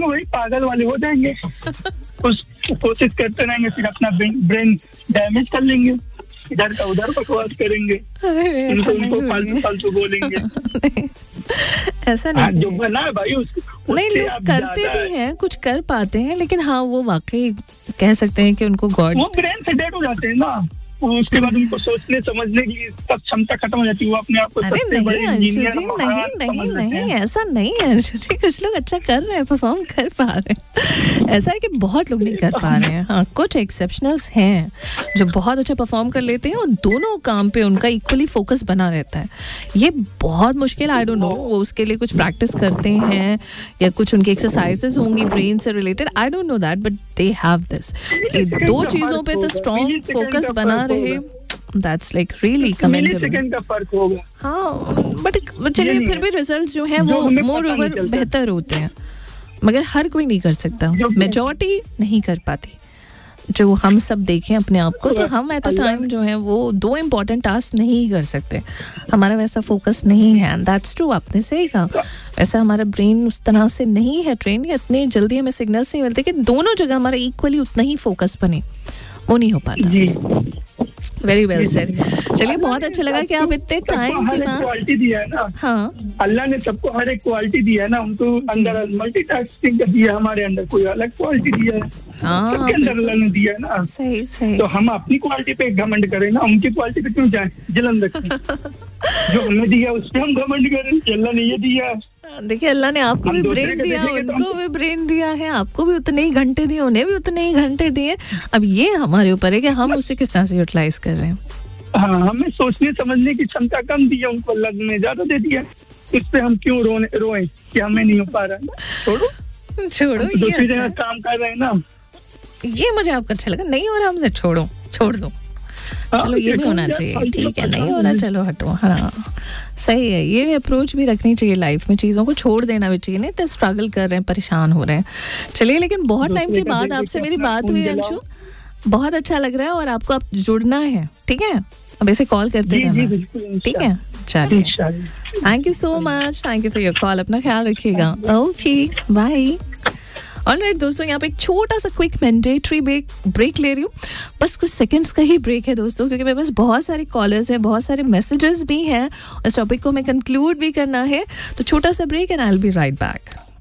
रहेंगे वही पागल वाले हो जाएंगे। उस कोशिश करते रहेंगे, फिर अपना ब्रेन डैमेज कर लेंगे, इधर का उधर बकवास करेंगे, उनको फालतू बोलेंगे। ऐसा नहीं, जो बना है भाई उसको नहीं, लोग करते भी हैं, कुछ कर पाते हैं, लेकिन हाँ वो वाकई कह सकते हैं कि उनको गॉड, वो ब्रेन से डेड हो जाते हैं ना, उसके बाद उनको सोचने समझने की सब क्षमता खत्म हो जाती है, वो अपने आप को सबसे बड़े इंजीनियर नहीं, ऐसा नहीं है अर्शु जी, कुछ लोग अच्छा कर रहे हैं, परफॉर्म कर पा रहे हैं, ऐसा है कि बहुत लोग नहीं कर पा रहे हैं। हाँ, कुछ एक्सेप्शनल्स हैं जो बहुत अच्छा परफॉर्म कर लेते हैं और दोनों काम पे उनका इक्वली फोकस बना रहता है। ये बहुत मुश्किल, आई डोंट नो, वो उसके लिए कुछ प्रैक्टिस करते हैं या कुछ उनकी एक्सरसाइजेस होंगी ब्रेन से related, I don't know that, but they have this कि दो चीजों पे तो स्ट्रॉन्ग फोकस बना रहे। That's like really commendable. Millisecond का फर्क होगा। हाँ, बट चलिए फिर भी रिजल्ट्स जो हैं वो मोर ओवर बेहतर होते हैं, मगर हर कोई नहीं कर सकता, मेजॉरिटी नहीं कर पाती। जो हम सब देखें अपने आप को, तो हम एट अ टाइम जो है वो दो इम्पोर्टेंट टास्क नहीं कर सकते, हमारा वैसा फोकस नहीं है। दैट्स ट्रू, आपने सही कहा, वैसा हमारा ब्रेन उस तरह से नहीं है ट्रेन, या इतनी जल्दी हमें सिग्नल्स नहीं मिलते कि दोनों जगह हमारा इक्वली उतना ही फोकस बने, वो नहीं हो पाता। वेरी वेल सर, चलिए बहुत अच्छा लगा कि आप इतने टाइम के बाद क्वालिटी दिया है ना। हाँ, अल्लाह ने सबको हर एक क्वालिटी दिया है ना, उनको अंदर मल्टीटास्किंग का दिया, हमारे अंदर कोई अलग क्वालिटी दिया है, सबके अंदर अल्लाह ने दिया है ना। सही सही, तो हम अपनी क्वालिटी पे घमंड करें ना, उनकी क्वालिटी पे क्यों जाए जलन रखें? जो हमें दिया उस पे हम घमंड करें, अल्लाह ने ये दिया। देखिए अल्लाह ने आपको भी ब्रेन दिया, उनको भी ब्रेन दिया है, आपको भी उतने ही घंटे दिए, उन्हें भी उतने ही घंटे दिए, अब ये हमारे ऊपर है कि हम उसे किस तरह से यूटिलाइज कर रहे हैं। हाँ, हमें सोचने समझने की क्षमता कम दी है, उनको अल्लाह ने ज्यादा दे दिया, इस पे हम क्यों रोए कि हमें नहीं हो पा रहा है? छोड़ो, दूसरी जगह काम कर रहे हैं ना। ये मुझे आपका अच्छा लगा, नहीं हो रहा हमसे, छोड़ दो, चलो ये भी होना चाहिए, ठीक है, नहीं हो रहा, चलो हटो। हाँ सही है, ये अप्रोच भी रखनी चाहिए लाइफ में, चीज़ों को छोड़ देना भी चाहिए, नहीं तो स्ट्रगल कर रहे हैं, परेशान हो रहे हैं। चलिए, लेकिन बहुत टाइम के बाद आपसे मेरी बात हुई अंशु, बहुत अच्छा लग रहा है, और आपको अब जुड़ना है, ठीक है, अब ऐसे कॉल करते रहना, ठीक है, चलिए, thank you so much, thank you for your call, अपना ख्याल रखिएगा, ओके बाय। ऑलराइट दोस्तों, यहाँ पे एक छोटा सा क्विक मैंडेटरी ब्रेक ले रही हूँ, बस कुछ सेकंड्स का ही ब्रेक है दोस्तों, क्योंकि मेरे पास बहुत सारे कॉलर्स हैं, बहुत सारे मैसेजेस भी हैं, इस टॉपिक को हमें कंक्लूड भी करना है, तो छोटा सा break and I will be right back.